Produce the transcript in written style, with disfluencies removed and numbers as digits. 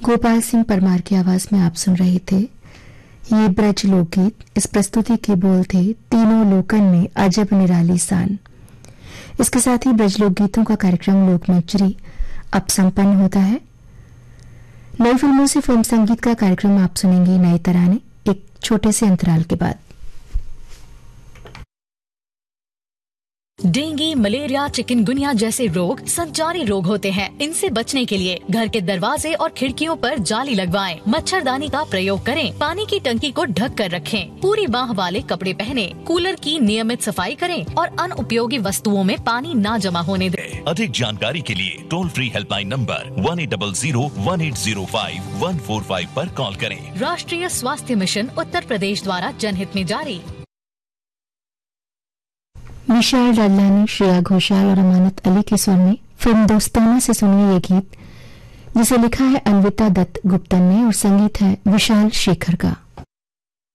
गोपाल सिंह परमार की आवाज में आप सुन रहे थे ये ब्रज लोकगीत। इस प्रस्तुति के बोल थे तीनों लोकन में अजब निराली शान। इसके साथ ही ब्रज लोकगीतों का कार्यक्रम लोकमंजरी अब संपन्न होता है। नई फिल्मों से फिल्म संगीत का कार्यक्रम आप सुनेंगे नए तराने एक छोटे से अंतराल के बाद। डेंगू, मलेरिया, चिकनगुनिया जैसे रोग संचारी रोग होते हैं। इनसे बचने के लिए घर के दरवाजे और खिड़कियों पर जाली लगवाएं, मच्छरदानी का प्रयोग करें, पानी की टंकी को ढक कर रखें, पूरी बाह वाले कपड़े पहने, कूलर की नियमित सफाई करें और अनुपयोगी वस्तुओं में पानी ना जमा होने दें। अधिक जानकारी के लिए टोल फ्री हेल्पलाइन नंबर 1800-1805-145 पर कॉल करें। राष्ट्रीय स्वास्थ्य मिशन उत्तर प्रदेश द्वारा जनहित में जारी। विशाल डडलानी, श्रेया घोषाल और अमानत अली के स्वर में फिल्म दोस्ताना से सुनिए ये गीत, जिसे लिखा है अन्विता दत्त गुप्तन ने और संगीत है विशाल शेखर का।